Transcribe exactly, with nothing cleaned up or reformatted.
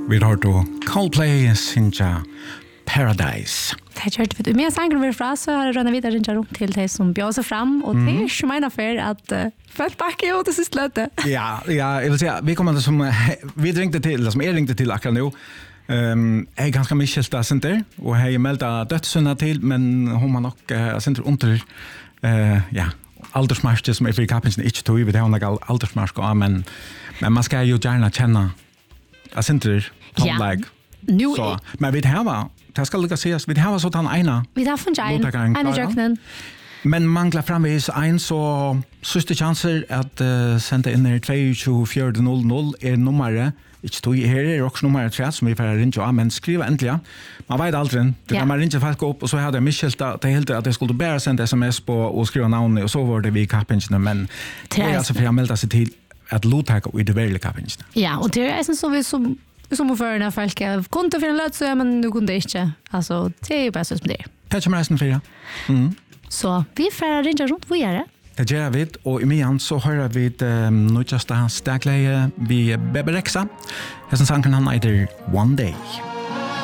Vi har då Coldplay Sinja Paradise. Det har gjort vi med sanger vi fra så har rönna vidare runt till det som bjöd sig fram och det är ju mina för att uh, följ backe och det sist löte. Ja, ja, jag vill säga vi kommer som vi ringde till som är ringde till akkurat nu. Ehm är ganska mycket där center och har melda dödssyna till men hon har nog uh, center under eh ja, aldersmarsch som är för kapten inte tog vi det har några aldersmarsch men men man ska ju gärna känna att center Ja. Nu så men vi har va det ska lukka ses vi har så tan ena vi har från Jain en jöknen. men manglar framvis en så sista chanser att uh, sända in er två fyra noll noll är numret inte stod här är också numret tre som vi får ringa men skriva äntligen man vet aldrig det kan man ringa folk upp och så hade Michelle att det helt att det skulle bara sända sms på och skriva namn och så var det vi kapingen men det är alltså för jag melda sig till att låta och det väl kapingen. Ja och det är så vi som som för när folk kunde finna löt så men nu kunde inte alltså det är ju bara så som det är. Tack så mycket för mm. Så vi får ringa runt vad gör det? Det gör vi och i mian så hör vi um, nu just det här stäckläge vi Bebe Rexha. Jag som sanken han heter One Day.